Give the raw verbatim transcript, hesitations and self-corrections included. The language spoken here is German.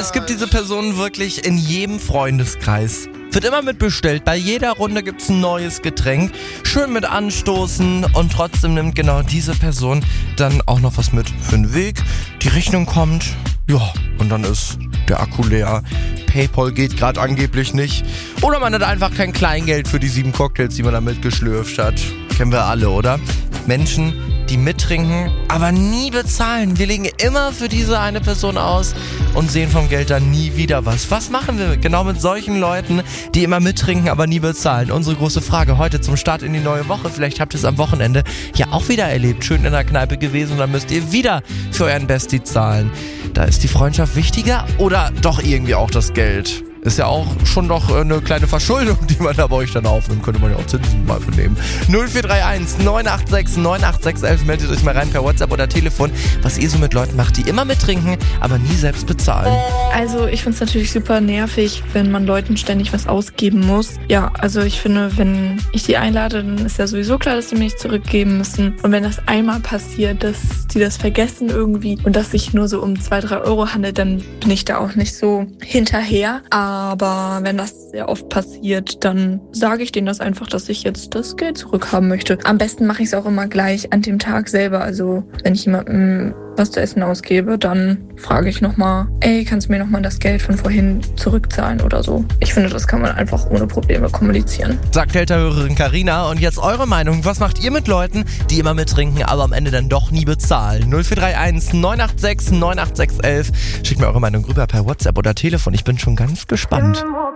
Es gibt diese Personen wirklich in jedem Freundeskreis. Wird immer mitbestellt, bei jeder Runde gibt's ein neues Getränk, schön mit anstoßen und trotzdem nimmt genau diese Person dann auch noch was mit für den Weg. Die Rechnung kommt, ja, und dann ist der Akku leer. PayPal geht gerade angeblich nicht. Oder man hat einfach kein Kleingeld für die sieben Cocktails, die man da mitgeschlürft hat. Kennen wir alle, oder? Menschen, die mittrinken, aber nie bezahlen. Wir legen immer für diese eine Person aus und sehen vom Geld dann nie wieder was. Was machen wir genau mit solchen Leuten, die immer mittrinken, aber nie bezahlen? Unsere große Frage heute zum Start in die neue Woche. Vielleicht habt ihr es am Wochenende ja auch wieder erlebt. Schön in der Kneipe gewesen und dann müsst ihr wieder für euren Bestie zahlen. Da ist die Freundschaft wichtiger oder doch irgendwie auch das Geld? Ist ja auch schon doch eine kleine Verschuldung, die man da bei euch dann aufnimmt. Könnte man ja auch Zinsen mal für nehmen. null vier drei eins neun acht sechs neun acht sechs eins. Meldet euch mal rein per WhatsApp oder Telefon, was ihr so mit Leuten macht, die immer mittrinken, aber nie selbst bezahlen. Also ich finde es natürlich super nervig, wenn man Leuten ständig was ausgeben muss. Ja, also ich finde, wenn ich die einlade, dann ist ja sowieso klar, dass die mir nicht zurückgeben müssen. Und wenn das einmal passiert, dass die das vergessen irgendwie und dass sich nur so um zwei, drei Euro handelt, dann bin ich da auch nicht so hinterher. Aber wenn das sehr oft passiert, dann sage ich denen das einfach, dass ich jetzt das Geld zurückhaben möchte. Am besten mache ich es auch immer gleich an dem Tag selber. Also wenn ich jemandem was zu essen ausgebe, dann frage ich nochmal, ey, kannst du mir nochmal das Geld von vorhin zurückzahlen oder so. Ich finde, das kann man einfach ohne Probleme kommunizieren. Sagt Delta-Hörerin Carina. Und jetzt eure Meinung. Was macht ihr mit Leuten, die immer mittrinken, aber am Ende dann doch nie bezahlen? null vier drei eins neun acht sechs neun acht sechs eins. Schickt mir eure Meinung rüber per WhatsApp oder Telefon. Ich bin schon ganz gespannt.